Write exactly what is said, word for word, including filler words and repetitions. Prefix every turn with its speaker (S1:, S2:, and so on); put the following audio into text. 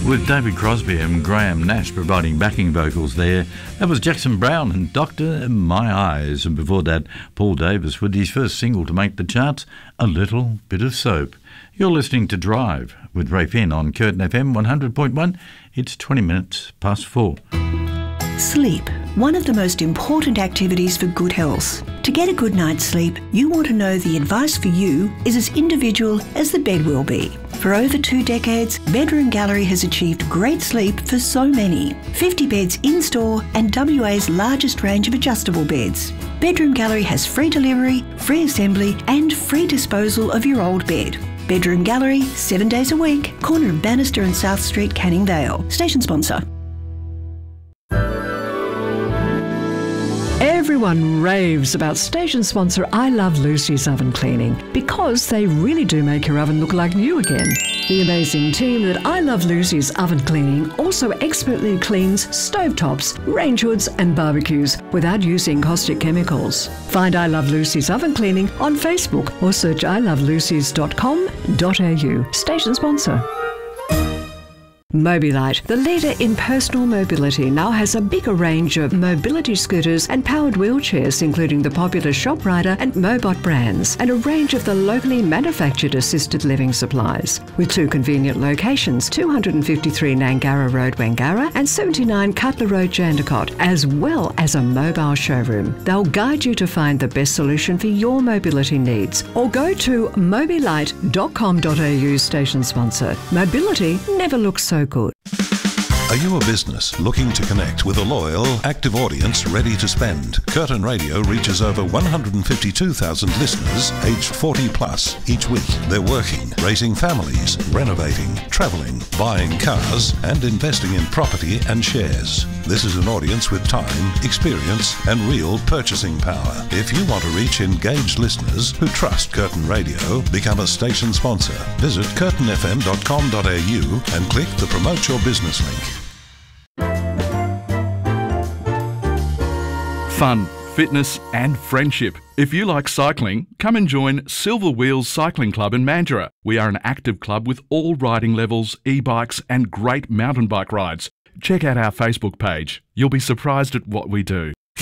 S1: With David Crosby and Graham Nash providing backing vocals there. That was Jackson Browne and Doctor My Eyes. And before that, Paul Davis with his first single to make the charts, A Little Bit of Soap. You're listening to Drive with Ray Finn on Curtin F M one hundred point one. It's twenty minutes past four.
S2: Sleep, one of the most important activities for good health. To get a good night's sleep, you want to know the advice for you is as individual as the bed will be. For over two decades, Bedroom Gallery has achieved great sleep for so many. fifty beds in-store and W A's largest range of adjustable beds. Bedroom Gallery has free delivery, free assembly and free disposal of your old bed. Bedroom Gallery, seven days a week, corner of Bannister and South Street, Canning Vale. Station sponsor.
S3: Everyone raves about station sponsor I Love Lucy's Oven Cleaning because they really do make your oven look like new again. The amazing team at I Love Lucy's Oven Cleaning also expertly cleans stovetops, range hoods and barbecues without using caustic chemicals. Find I Love Lucy's Oven Cleaning on Facebook or search i love lucy's dot com dot a u. Station sponsor. Mobilite, the leader in personal mobility, now has a bigger range of mobility scooters and powered wheelchairs, including the popular ShopRider and Mobot brands, and a range of the locally manufactured assisted living supplies. With two convenient locations, two fifty-three Nangara Road, Wangara, and seventy-nine Cutler Road, Jandakot, as well as a mobile showroom. They'll guide you to find the best solution for your mobility needs, or go to mobilite dot com dot a u. Station sponsor. Mobility never looks so good.
S4: Are you a business looking to connect with a loyal, active audience ready to spend? Curtin Radio reaches over one hundred fifty-two thousand listeners aged forty plus each week. They're working, raising families, renovating, travelling, buying cars and investing in property and shares. This is an audience with time, experience and real purchasing power. If you want to reach engaged listeners who trust Curtin Radio, become a station sponsor. Visit curtin f m dot com dot a u and click the Promote Your Business link.
S5: Fun, fitness and friendship. If you like cycling, come and join Silver Wheels Cycling Club in Mandurah. We are an active club with all riding levels, e-bikes and great mountain bike rides. Check out our Facebook page. You'll be surprised at what we do.